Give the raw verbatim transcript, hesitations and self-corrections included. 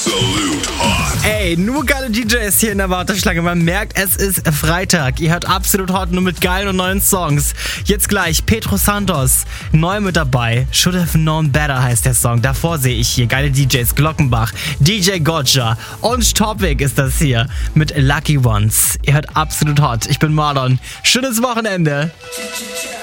Absolut Hot. Ey, nur geile D Js hier in der Warteschlange. Man merkt, es ist Freitag. Ihr hört Absolut Hot nur mit geilen und neuen Songs. Jetzt gleich Pedro Santos, neu mit dabei. Should Have Known Better heißt der Song. Davor sehe ich hier geile D Js. Glockenbach, D J Gotcha und Topic ist das hier mit Lucky Ones. Ihr hört Absolut Hot. Ich bin Marlon. Schönes Wochenende.